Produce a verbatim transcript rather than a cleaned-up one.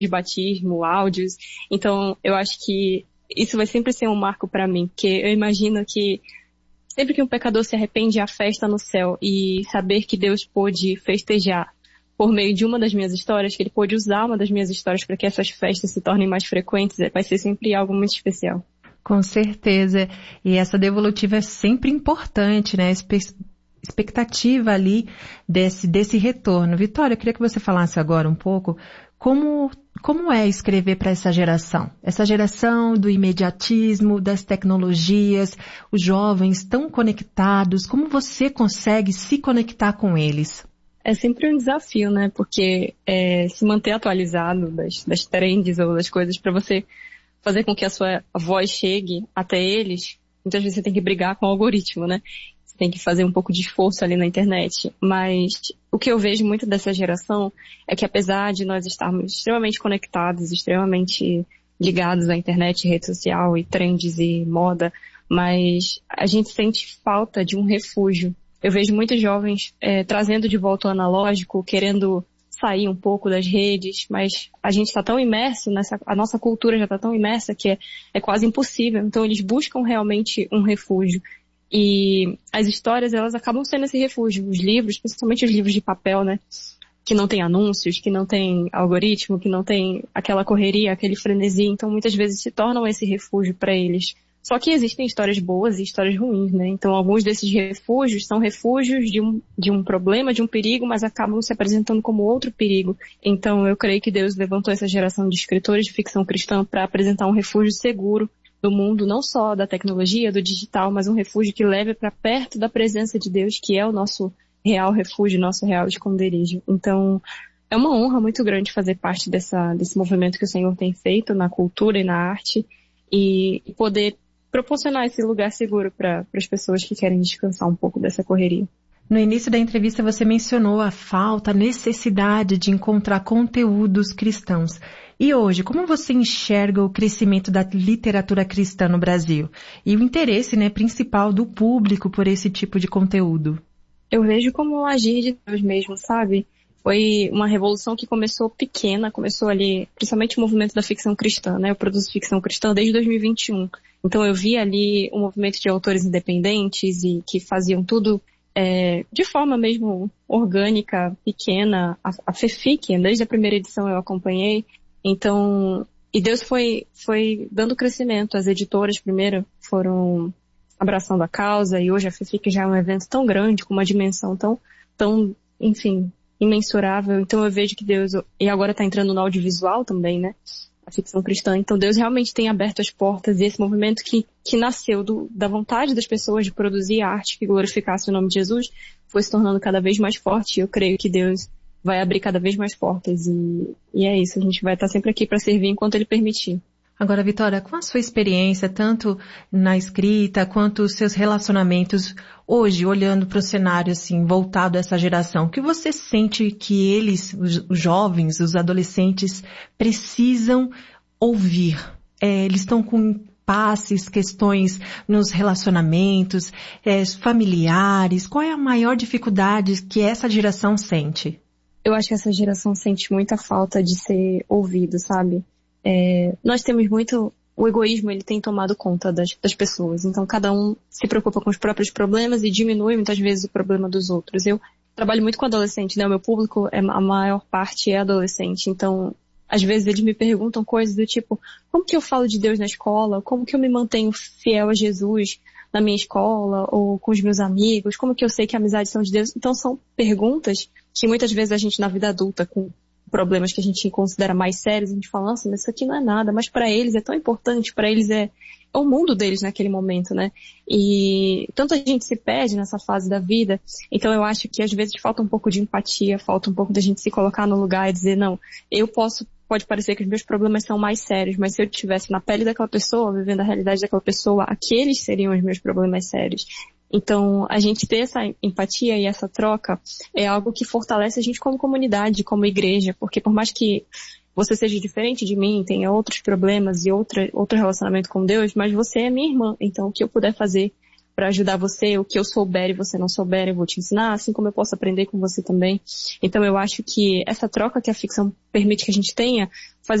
de batismo, áudios. Então, eu acho que isso vai sempre ser um marco para mim, porque eu imagino que sempre que um pecador se arrepende, há festa no céu, e saber que Deus pôde festejar por meio de uma das minhas histórias, que ele pôde usar uma das minhas histórias para que essas festas se tornem mais frequentes, vai ser sempre algo muito especial. Com certeza. E essa devolutiva é sempre importante, né? Espe- expectativa ali desse, desse retorno. Vitória, eu queria que você falasse agora um pouco como, como é escrever para essa geração. Essa geração do imediatismo, das tecnologias, os jovens tão conectados. Como você consegue se conectar com eles? É sempre um desafio, né? Porque é, se manter atualizado das, das trends ou das coisas para você fazer com que a sua voz chegue até eles, muitas vezes você tem que brigar com o algoritmo, né? Você tem que fazer um pouco de esforço ali na internet. Mas o que eu vejo muito dessa geração é que apesar de nós estarmos extremamente conectados, extremamente ligados à internet, rede social e trends e moda, mas a gente sente falta de um refúgio. Eu vejo muitos jovens é, trazendo de volta o analógico, querendo sair um pouco das redes, mas a gente está tão imerso nessa, a nossa cultura já está tão imersa que é, é quase impossível. Então eles buscam realmente um refúgio. E as histórias, elas acabam sendo esse refúgio. Os livros, principalmente os livros de papel, né? Que não tem anúncios, que não tem algoritmo, que não tem aquela correria, aquele frenesi. Então muitas vezes se tornam esse refúgio para eles. Só que existem histórias boas e histórias ruins, né? Então alguns desses refúgios são refúgios de um, de um problema, de um perigo, mas acabam se apresentando como outro perigo. Então eu creio que Deus levantou essa geração de escritores de ficção cristã para apresentar um refúgio seguro do mundo, não só da tecnologia, do digital, mas um refúgio que leve para perto da presença de Deus, que é o nosso real refúgio, nosso real esconderijo. Então é uma honra muito grande fazer parte dessa, desse movimento que o Senhor tem feito na cultura e na arte e poder proporcionar esse lugar seguro para as pessoas que querem descansar um pouco dessa correria. No início da entrevista você mencionou a falta, a necessidade de encontrar conteúdos cristãos. E hoje, como você enxerga o crescimento da literatura cristã no Brasil? E o interesse, né, principal do público por esse tipo de conteúdo? Eu vejo como um agir de Deus mesmo, sabe? Foi uma revolução que começou pequena, começou ali, principalmente o movimento da ficção cristã, né? Eu produzo ficção cristã desde dois mil e vinte e um. Então eu vi ali um movimento de autores independentes e que faziam tudo é, de forma mesmo orgânica, pequena. A, a FEFIC, desde a primeira edição eu acompanhei. Então, e Deus foi, foi dando crescimento. As editoras primeiro foram abraçando a causa e hoje a FEFIC já é um evento tão grande, com uma dimensão tão, tão, enfim, imensurável. Então eu vejo que Deus, e agora está entrando no audiovisual também, né? A ficção cristã. Então Deus realmente tem aberto as portas e esse movimento que, que nasceu do, da vontade das pessoas de produzir arte que glorificasse o nome de Jesus foi se tornando cada vez mais forte e eu creio que Deus vai abrir cada vez mais portas e, e é isso. A gente vai estar sempre aqui para servir enquanto Ele permitir. Agora, Vitória, com a sua experiência, tanto na escrita quanto os seus relacionamentos, hoje, olhando para o cenário assim, voltado a essa geração, o que você sente que eles, os, os jovens, os adolescentes, precisam ouvir? É, eles estão com impasses, questões nos relacionamentos, é, familiares. Qual é a maior dificuldade que essa geração sente? Eu acho que essa geração sente muita falta de ser ouvido, sabe? É, nós temos muito, o egoísmo ele tem tomado conta das, das pessoas, então cada um se preocupa com os próprios problemas e diminui muitas vezes o problema dos outros. Eu trabalho muito com adolescente, né? O meu público, é, a maior parte é adolescente, então às vezes eles me perguntam coisas do tipo, como que eu falo de Deus na escola? Como que eu me mantenho fiel a Jesus na minha escola ou com os meus amigos? Como que eu sei que a amizade são de Deus? Então são perguntas que muitas vezes a gente na vida adulta, com problemas que a gente considera mais sérios, a gente fala, nossa, mas isso aqui não é nada, mas para eles é tão importante, para eles é, é o mundo deles naquele momento, né? E tanto a gente se perde nessa fase da vida, então eu acho que às vezes falta um pouco de empatia, falta um pouco da gente se colocar no lugar e dizer, não, eu posso, pode parecer que os meus problemas são mais sérios, mas se eu estivesse na pele daquela pessoa, vivendo a realidade daquela pessoa, aqueles seriam os meus problemas sérios. Então, a gente ter essa empatia e essa troca é algo que fortalece a gente como comunidade, como igreja, porque por mais que você seja diferente de mim, tenha outros problemas e outra, outro relacionamento com Deus, mas você é minha irmã, então o que eu puder fazer para ajudar você, o que eu souber e você não souber, eu vou te ensinar, assim como eu posso aprender com você também. Então eu acho que essa troca que a ficção permite que a gente tenha, faz